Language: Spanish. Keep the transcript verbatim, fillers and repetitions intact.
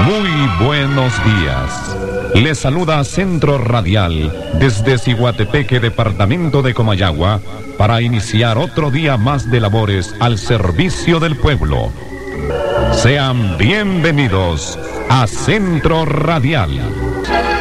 Muy buenos días. Les saluda Centro Radial desde Ciguatepeque, departamento de Comayagua, para iniciar otro día más de labores al servicio del pueblo. Sean bienvenidos a Centro Radial.